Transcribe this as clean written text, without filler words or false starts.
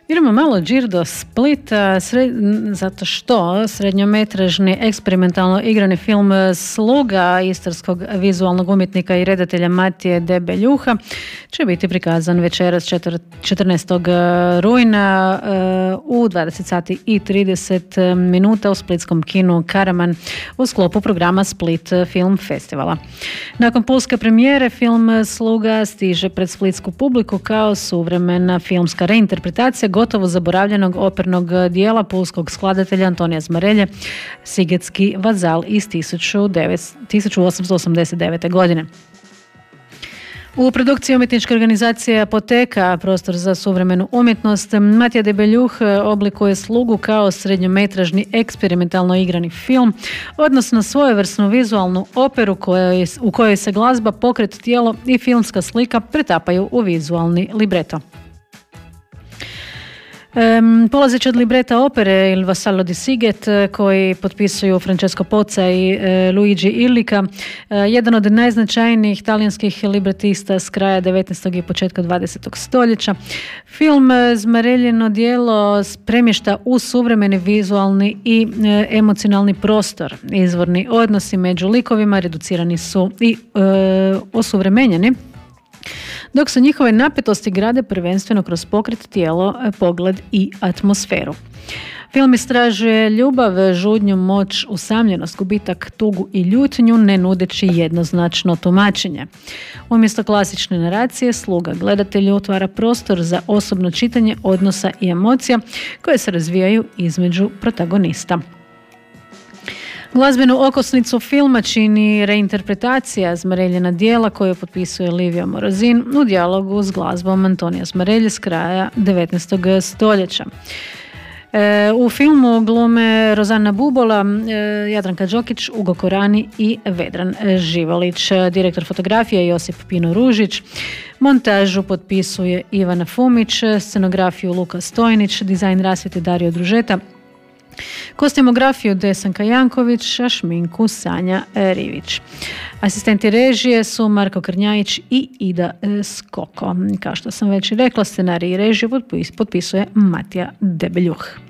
Idemo malo Đir do Splita, zato što srednjometražni eksperimentalno igrani film Sluga istarskog vizualnog umjetnika i redatelja Matije Debeljuha će biti prikazan večeras 14. rujna u 20 sati i 30 minuta u splitskom kinu Karaman u sklopu programa Split Film Festivala. Nakon pulske premijere film Sluga stiže pred splitsku publiku kao suvremena filmska reinterpretacija gotovo zaboravljenog opernog dijela pulskog skladatelja Antonija Zmarelje Sigetski vazal iz 1889. godine. U produkciji umjetničke organizacije Apoteka, prostor za suvremenu umjetnost, Matija Debeljuh oblikuje Slugu kao srednjometražni eksperimentalno igrani film, odnosno svojevrsnu vizualnu operu u kojoj se glazba, pokret, tijelo i filmska slika pretapaju u vizualni libreto. Polazeći od libreta opere Il Vassallo di Siget, koji potpisuju Francesco Pozza i Luigi Illica, jedan od najznačajnijih talijanskih libretista s kraja 19. i početka 20. stoljeća, film Zmareljino djelo premješta u suvremeni vizualni i emocionalni prostor. Izvorni odnosi među likovima reducirani su i osuvremenjeni, dok se njihove napetosti grade prvenstveno kroz pokret, tijelo, pogled i atmosferu. Film istražuje ljubav, žudnju, moć, usamljenost, gubitak, tugu i ljutnju, ne nudeći jednoznačno tumačenje. Umjesto klasične naracije, Sluga gledatelju otvara prostor za osobno čitanje odnosa i emocija koje se razvijaju između protagonista. Glazbenu okosnicu filma čini reinterpretacija Zmareljina djela koju potpisuje Livio Morozin u dijalogu s glazbom Antonija Zmarelje s kraja 19. stoljeća. U filmu glume Rozana Bubola, Jadranka Đokić, Ugo Korani i Vedran Živolić. Direktor fotografije Josip Pino Ružić. Montažu potpisuje Ivana Fumić, scenografiju Luka Stojnić, dizajn rasvjete Dario Družeta, kostimografiju Desanka Janković, a šminku Sanja Rivić. Asistenti režije su Marko Krnjajić i Ida Skoko. Kao što sam već rekla, scenarij i režiju potpisuje Matija Debeljuh.